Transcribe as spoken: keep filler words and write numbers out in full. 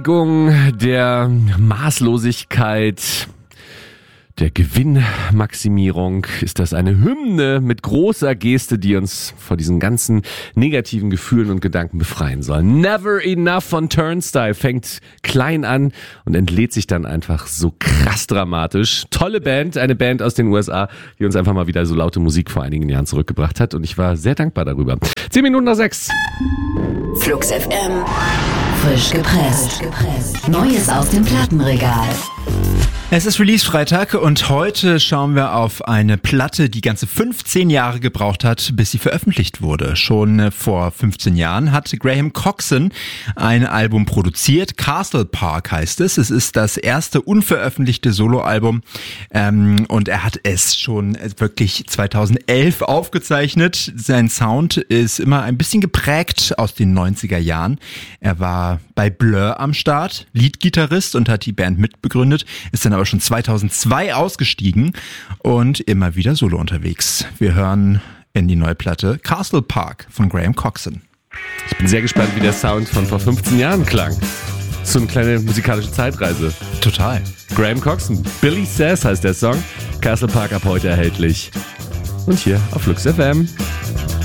Der Maßlosigkeit, der Gewinnmaximierung ist das eine Hymne mit großer Geste, die uns vor diesen ganzen negativen Gefühlen und Gedanken befreien soll. Never Enough von Turnstile fängt klein an und entlädt sich dann einfach so krass dramatisch. Tolle Band, eine Band aus den U S A, die uns einfach mal wieder so laute Musik vor einigen Jahren zurückgebracht hat und ich war sehr dankbar darüber. Zehn Minuten nach sechs. Flux F M. Frisch gepresst. Neues aus dem Plattenregal. Es ist Release-Freitag und heute schauen wir auf eine Platte, die ganze fünfzehn Jahre gebraucht hat, bis sie veröffentlicht wurde. Schon vor fünfzehn Jahren hat Graham Coxon ein Album produziert. Castle Park heißt es. Es ist das erste unveröffentlichte Soloalbum ähm, und er hat es schon wirklich zweitausendelf aufgezeichnet. Sein Sound ist immer ein bisschen geprägt aus den neunziger Jahren. Er war bei Blur am Start, Leadgitarrist und hat die Band mitbegründet, ist dann aber schon zweitausendzwei ausgestiegen und immer wieder solo unterwegs. Wir hören in die neue Platte Castle Park von Graham Coxon. Ich bin sehr gespannt, wie der Sound von vor fünfzehn Jahren klang. So eine kleine musikalische Zeitreise. Total. Graham Coxon, Billy Says heißt der Song. Castle Park ab heute erhältlich. Und hier auf Flux F M.